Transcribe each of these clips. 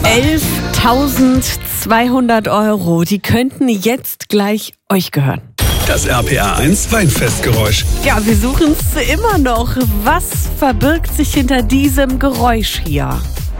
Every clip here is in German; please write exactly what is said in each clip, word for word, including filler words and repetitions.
elftausendzweihundert Euro, die könnten jetzt gleich euch gehören. Das R P R eins Weinfestgeräusch. Ja, wir suchen es immer noch. Was verbirgt sich hinter diesem Geräusch hier?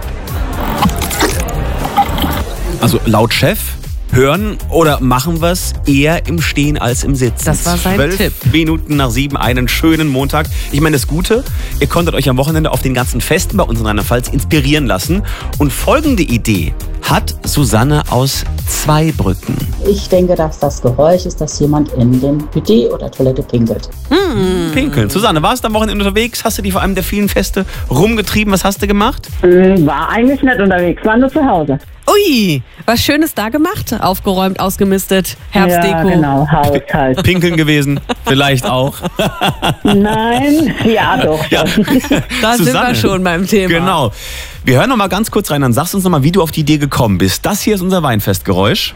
Also laut Chef, hören oder machen wir es eher im Stehen als im Sitzen? Das war sein Zwölf Tipp. Minuten nach sieben, einen schönen Montag. Ich meine, das Gute, ihr konntet euch am Wochenende auf den ganzen Festen bei uns in Rheinland-Pfalz inspirieren lassen. Und folgende Idee hat Susanne aus Zweibrücken. Ich denke, dass das Geräusch ist, dass jemand in den Bidet oder Toilette pinkelt. Hm. Pinkeln. Susanne, warst du am Wochenende unterwegs? Hast du dich vor einem der vielen Feste rumgetrieben? Was hast du gemacht? War eigentlich nicht unterwegs, war nur zu Hause. Ui, was Schönes da gemacht? Aufgeräumt, ausgemistet, Herbstdeko. Ja, genau, Haushalt. Pinkeln gewesen? Vielleicht auch. Nein, ja doch. Ja. Da sind Susanne. wir schon beim Thema. Genau. Wir hören noch mal ganz kurz rein, dann sagst du uns noch mal, wie du auf die Idee gekommen bist. Das hier ist unser Weinfestgeräusch.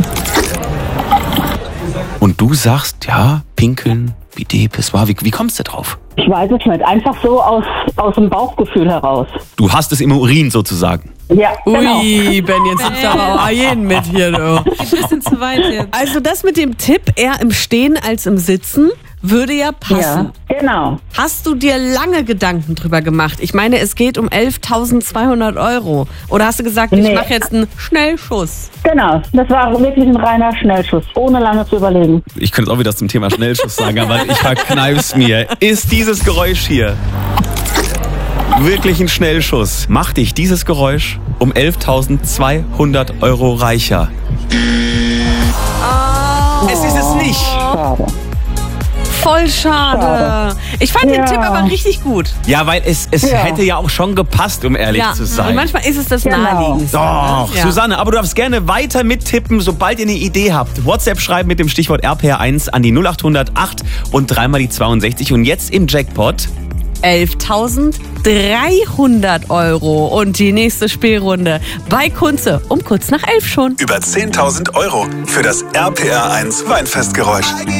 Und du sagst, ja, pinkeln, Bidet, Pissoir. Wie, wie kommst du drauf? Ich weiß es nicht, einfach so aus, aus dem Bauchgefühl heraus. Du hast es im Urin sozusagen. Ja, genau. Ui, Ben, jetzt nimmst du aber auch jeden mit hier, du. Ein bisschen zu weit jetzt. Also das mit dem Tipp, eher im Stehen als im Sitzen, würde ja passen. Ja, genau. Hast du dir lange Gedanken drüber gemacht? Ich meine, es geht um elftausendzweihundert Euro. Oder hast du gesagt, ich Nee. mache jetzt einen Schnellschuss? Genau, das war wirklich ein reiner Schnellschuss, ohne lange zu überlegen. Ich könnte auch wieder zum Thema Schnellschuss sagen, aber ich verkneif's mir. Ist dieses Geräusch hier wirklich ein Schnellschuss? Macht dich dieses Geräusch um elftausendzweihundert Euro reicher? Oh. Es ist es nicht. Schade. Voll schade. Schade. Ich fand den Ja. Tipp aber richtig gut. Ja, weil es, es Ja. hätte ja auch schon gepasst, um ehrlich Ja. zu Und sein. manchmal ist es das Genau. Naheliegendste. Doch, Ja. Susanne, aber du darfst gerne weiter mittippen, sobald ihr eine Idee habt. WhatsApp schreiben mit dem Stichwort R P R eins an die null acht null acht und dreimal die zweiundsechzig. Und jetzt im Jackpot elftausenddreihundert Euro. Und die nächste Spielrunde bei Kunze um kurz nach elf schon. Über zehntausend Euro für das R P R eins Weinfestgeräusch.